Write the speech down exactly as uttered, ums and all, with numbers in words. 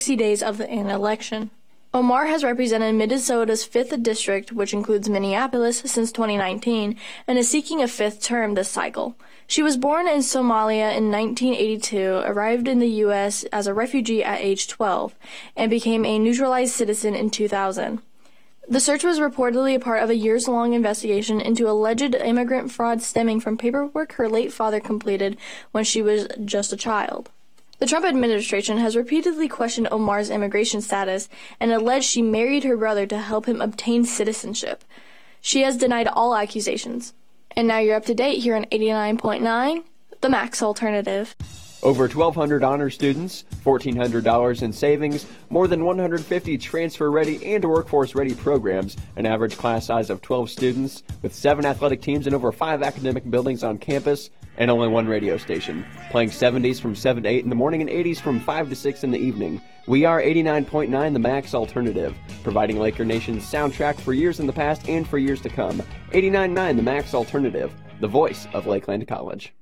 sixty days of an election. Omar has represented Minnesota's fifth District, which includes Minneapolis, since twenty nineteen, and is seeking a fifth term this cycle. She was born in Somalia in nineteen eighty-two, arrived in the U S as a refugee at age twelve, and became a naturalized citizen in two thousand. The search was reportedly a part of a years-long investigation into alleged immigrant fraud stemming from paperwork her late father completed when she was just a child. The Trump administration has repeatedly questioned Omar's immigration status and alleged she married her brother to help him obtain citizenship. She has denied all accusations. And now you're up to date here on eighty-nine point nine, The Max Alternative. Over twelve hundred honor students, fourteen hundred dollars in savings, more than one hundred fifty transfer-ready and workforce-ready programs, an average class size of twelve students, with seven athletic teams and over five academic buildings on campus, and only one radio station, playing seventies from seven to eight in the morning and eighties from five to six in the evening. We are eighty-nine point nine The Max Alternative, providing Laker Nation's soundtrack for years in the past and for years to come. eighty-nine point nine The Max Alternative, the voice of Lakeland College.